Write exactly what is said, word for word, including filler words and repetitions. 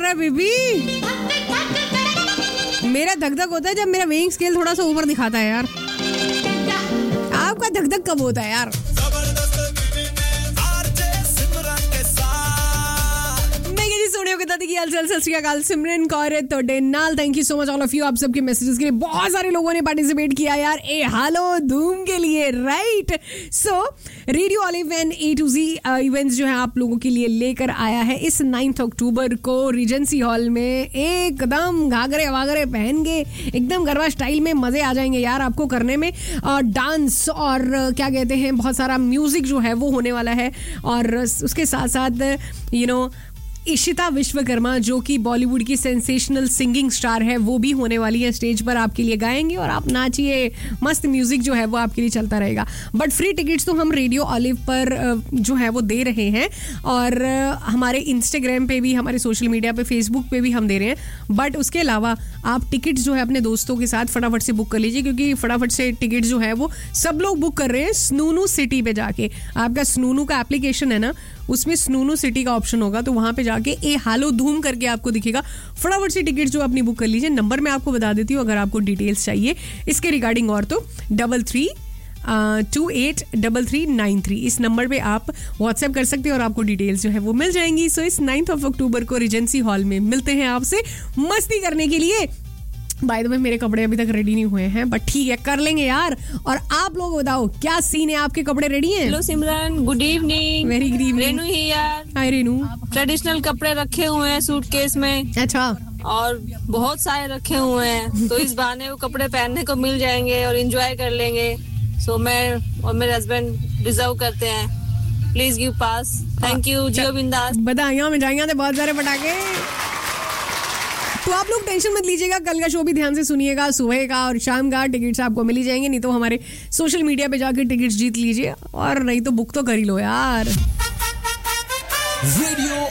रहा है बेबी? मेरा धक धक होता है जब मेरा वेइंग स्केल थोड़ा सा ऊपर दिखाता है यार। आपका धक धक कब होता है यार? सिमरन कौर तोड़े नाल, thank you so much all of you. आप सबके मैसेजेस के लिए बहुत सारे लोगों ने पार्टिसिपेट किया यार ए हालो धूम के लिए, right? So radio olive and A to ji events जो है आप लोगों के लिए लेकर आया है इस नाइन्थ अक्टूबर को रीजेंसी हॉल में। एकदम घाघरे वागरे पहन के एकदम गरबा स्टाइल में मजे आ जाएंगे यार आपको करने में। और डांस और क्या कहते हैं, बहुत सारा म्यूजिक जो है वो होने वाला है। और उसके साथ साथ यू नो इशिता विश्वकर्मा जो कि बॉलीवुड की सेंसेशनल सिंगिंग स्टार है, वो भी होने वाली है स्टेज पर, आपके लिए गाएंगे और आप नाचिए। मस्त म्यूजिक जो है वो आपके लिए चलता रहेगा। बट फ्री टिकट्स तो हम रेडियो ऑलिव पर जो है वो दे रहे हैं और हमारे इंस्टाग्राम पे भी, हमारे सोशल मीडिया पे, फेसबुक पे भी हम दे रहे हैं। बट उसके अलावा आप टिकट्स जो है अपने दोस्तों के साथ फटाफट से बुक कर लीजिए, क्योंकि फटाफट से टिकट जो है वो सब लोग बुक कर रहे हैं स्नूनू सिटी पे जाके। आपका स्नूनू का एप्लीकेशन है ना, उसमें स्नूनू सिटी का ऑप्शन होगा, तो वहां पे जाके ए हालो धूम करके आपको दिखेगा। फटाफट से टिकट जो अपनी बुक कर लीजिए। नंबर मैं आपको बता देती हूँ अगर आपको डिटेल्स चाहिए इसके रिगार्डिंग, और तो double three to eight double three nine three इस नंबर पे आप व्हाट्सएप कर सकते हैं और आपको डिटेल्स जो है वो मिल जाएंगी। सो इस नाइन्थ ऑफ अक्टूबर को रीजेंसी हॉल में मिलते हैं आपसे मस्ती करने के लिए। बाय द वे मेरे कपड़े अभी तक रेडी नहीं हुए हैं, बट ठीक है कर लेंगे यार। और आप लोग बताओ क्या सीन है, आपके कपड़े रेडी हैं? हेलो सिमरन, good evening. Very good evening. Renu ही यार। हाय रेनू। ट्रेडिशनल कपड़े रखे हुए हैं सूटकेस में। अच्छा। और बहुत सारे रखे हुए हैं, तो इस बहाने वो कपड़े पहनने को मिल जाएंगे और एंजॉय कर लेंगे। सो मैं और मेरे हस्बैंड डिजर्व करते हैं। Please give pass. Thank you. जियो बिंदास। बधाइयां मिठाइयां थे, बहुत सारे पटाखे। तो आप लोग टेंशन मत लीजिएगा, कल का शो भी ध्यान से सुनिएगा। सुबह का और शाम का टिकट्स आपको मिल ही जाएंगे, नहीं तो हमारे सोशल मीडिया पे जाकर टिकट्स जीत लीजिए, और नहीं तो बुक तो कर ही लो यार। रेडियो